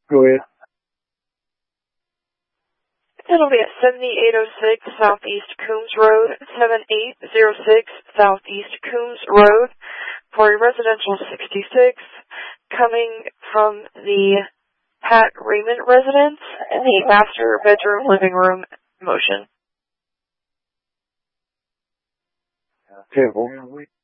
Go ahead. It'll be at 7806 Southeast Coombs Road, 7806 Southeast Coombs Road, for a residential 66, coming from the Pat Raymond residence in the master bedroom living room motion. Okay, hold on, wait.